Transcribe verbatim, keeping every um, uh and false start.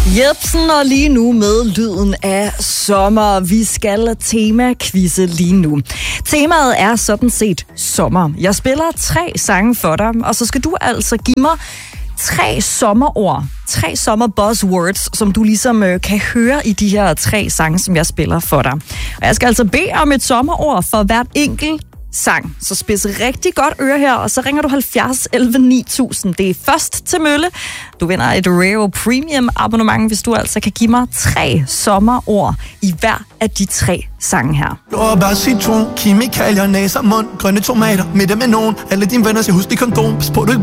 Jepsen, og lige nu med lyden af sommer. Vi skal tema-quizze lige nu. Temaet er sådan set sommer. Jeg spiller tre sange for dig, og så skal du altså give mig tre sommerord. Tre sommer-buzzwords, som du ligesom øh, kan høre i de her tre sange, som jeg spiller for dig. Og jeg skal altså bede om et sommerord for hvert enkelt sang. Så spids rigtig godt øre her, og så ringer du halvfjerds elleve ni tusind. Det er først til mølle. Du vinder et Reo Premium abonnement, hvis du altså kan give mig tre sommerord i hver af de tre sange her. Jordbær, citron, kemikalier, næser, mund, grønne tomater, middag med nogen. Alle dine venner siger, husk lige kondom, pas på du ikke